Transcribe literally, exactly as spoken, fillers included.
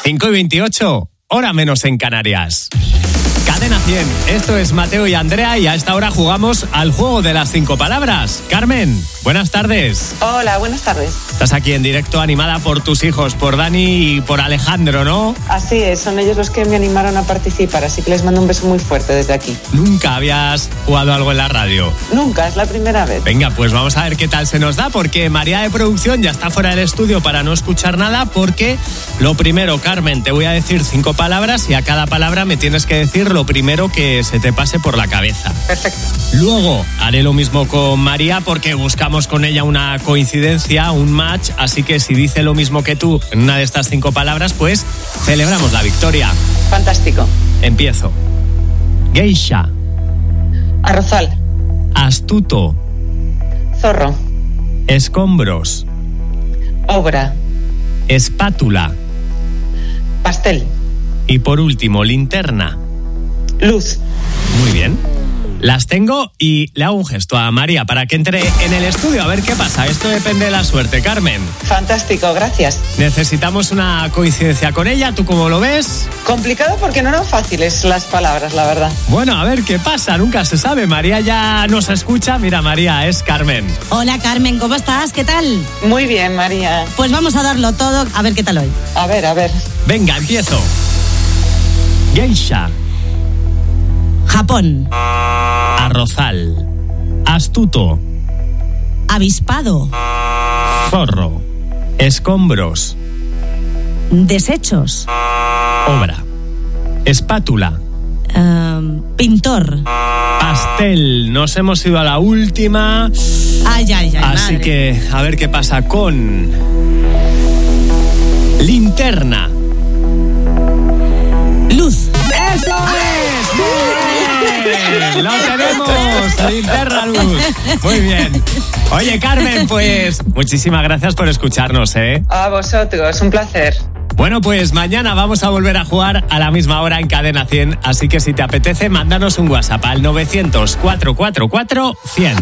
cinco y veintiocho, hora menos en Canarias. Cadena cien, esto es Mateo y Andrea y a esta hora jugamos al juego de las cinco palabras. Carmen, buenas tardes. Hola, buenas tardes. Estás aquí en directo animada por tus hijos, por Dani y por Alejandro, ¿no? Así es, son ellos los que me animaron a participar, así que les mando un beso muy fuerte desde aquí. ¿Nunca habías jugado algo en la radio? Nunca, es la primera vez. Venga, pues vamos a ver qué tal se nos da, porque María de producción ya está fuera del estudio para no escuchar nada, porque lo primero, Carmen, te voy a decir cinco palabras y a cada palabra me tienes que decir lo primero que se te pase por la cabeza. Perfecto. Luego haré lo mismo con María porque buscamos con ella una coincidencia, un match, así que si dice lo mismo que tú en una de estas cinco palabras, pues celebramos la victoria. Fantástico. Empiezo. Geisha. Arrozal. Astuto. Zorro. Escombros. Obra. Espátula. Pastel. Y por último, linterna. Luz. Muy bien. Las tengo y le hago un gesto a María para que entre en el estudio a ver qué pasa. Esto depende de la suerte, Carmen. Fantástico, gracias. Necesitamos una coincidencia con ella, ¿tú cómo lo ves? Complicado porque no eran fáciles las palabras, la verdad. Bueno, a ver qué pasa, nunca se sabe. María ya nos escucha. Mira, María, es Carmen. Hola, Carmen, ¿cómo estás? ¿Qué tal? Muy bien, María. Pues vamos a darlo todo, a ver qué tal hoy. A ver, a ver. Venga, empiezo. Geisha. Japón. Arrozal. Astuto. Avispado. Zorro. Escombros. Desechos. Obra. Espátula. Uh, pintor. Pastel. Nos hemos ido a la última. Ay, ay, ay. Así madre. que a ver qué pasa con linterna. Luz. ¡Eso es! ¡Bien! ¡Lo tenemos! Linterna, luz. Muy bien. Oye, Carmen, pues muchísimas gracias por escucharnos, ¿eh? A vosotros, un placer. Bueno, pues mañana vamos a volver a jugar a la misma hora en Cadena cien, así que si te apetece, mándanos un WhatsApp al novecientos, cuatrocientos cuarenta y cuatro, cien.